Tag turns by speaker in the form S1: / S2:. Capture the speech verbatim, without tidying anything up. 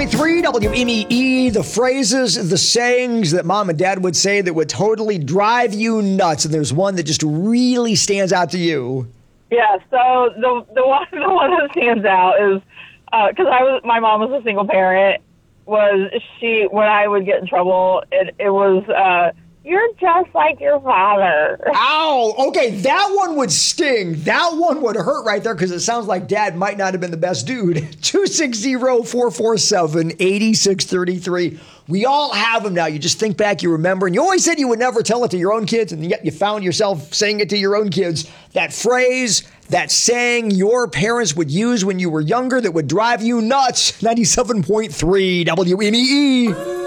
S1: Three W M E E, the phrases, the sayings that mom and dad would say that would totally drive you nuts. And there's one that just really stands out to you.
S2: Yeah, so the the one the one that stands out is because I was my mom was a single parent. Was she when I would get in trouble? It it was uh, you're just like your father.
S1: Ow! Okay, that one would sting. That one would hurt right there because it sounds like dad might not have been the best dude. two six zero, four four seven, eight six three three. We all have them now. You just think back, you remember, and you always said you would never tell it to your own kids, and yet you found yourself saying it to your own kids. That phrase, that saying your parents would use when you were younger that would drive you nuts. ninety-seven point three W M E E.